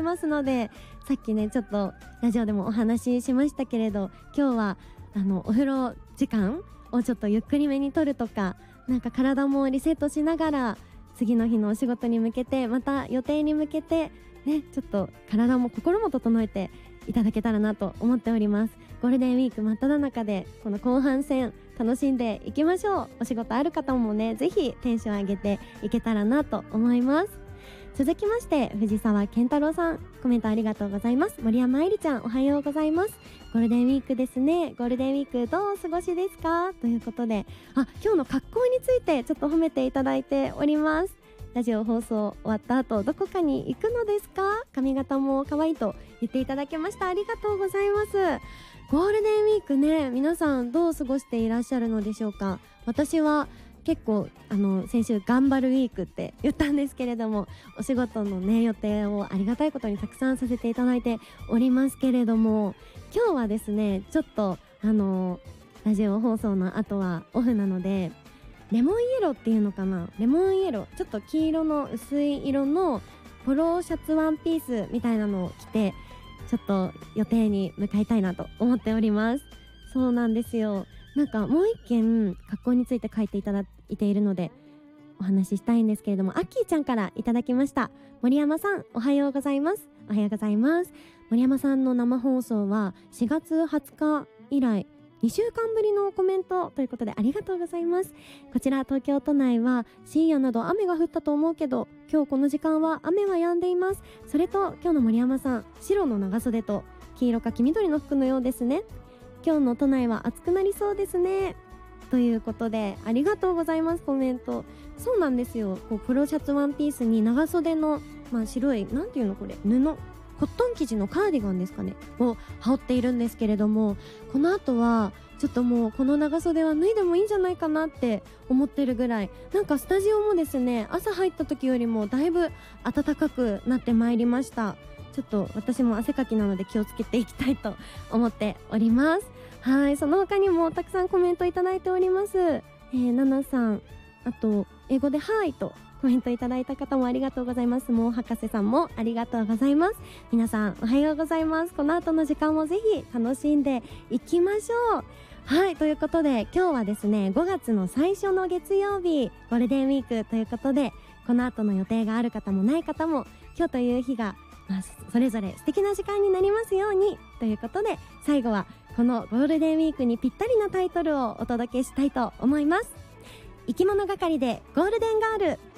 いますので、さっきねちょっとラジオでもお話ししましたけれど、今日はお風呂時間をちょっとゆっくりめにとるとか、なんか体もリセットしながら次の日のお仕事に向けて、また予定に向けてね、ちょっと体も心も整えていただけたらなと思っております。ゴールデンウィーク真っ只中でこの後半戦楽しんでいきましょう。お仕事ある方もね、ぜひテンション上げていけたらなと思います。続きまして藤沢健太郎さん、コメントありがとうございます。森山愛理ちゃん、おはようございます。ゴールデンウィークですね。ゴールデンウィークどうお過ごしですかということで、今日の格好についてちょっと褒めていただいております。ラジオ放送終わった後どこかに行くのですか？髪型も可愛いと言っていただけました。ありがとうございます。ゴールデンウィークね、皆さんどう過ごしていらっしゃるのでしょうか？私は結構先週頑張るウィークって言ったんですけれども、お仕事のね予定をありがたいことにたくさんさせていただいておりますけれども、今日はですねちょっとラジオ放送の後はオフなので、レモンイエローっていうのかな、レモンイエロー、ちょっと黄色の薄い色のポロシャツワンピースみたいなのを着て、ちょっと予定に向かいたいなと思っております。そうなんですよ。なんかもう一件格好について書いていただいているのでお話ししたいんですけれども、アッキーちゃんからいただきました。森山さん、おはようございます。おはようございます。森山さんの生放送は4月20日以来2週間ぶりのコメントということで、ありがとうございます。こちら東京都内は深夜など雨が降ったと思うけど、今日この時間は雨は止んでいます。それと今日の森山さん、白の長袖と黄色か黄緑の服のようですね。今日の都内は暑くなりそうですね、ということで、ありがとうございます。コメント。そうなんですよ。こうプロシャツワンピースに長袖の、白い、なんていうのこれ、コットン生地のカーディガンですかねを羽織っているんですけれども、この後はちょっともうこの長袖は脱いでもいいんじゃないかなって思ってるぐらい、なんかスタジオもですね、朝入った時よりもだいぶ暖かくなってまいりました。ちょっと私も汗かきなので気をつけていきたいと思っております。はい、その他にもたくさんコメントいただいております。ナナさん、あと英語ではいとコメントいただいた方もありがとうございます。もう博士さんもありがとうございます。皆さんおはようございます。この後の時間もぜひ楽しんでいきましょう。はい、ということで今日はですね、5月の最初の月曜日、ゴールデンウィークということで、この後の予定がある方もない方も今日という日が、それぞれ素敵な時間になりますようにということで、最後はこのゴールデンウィークにぴったりなタイトルをお届けしたいと思います。生き物係でゴールデンガール。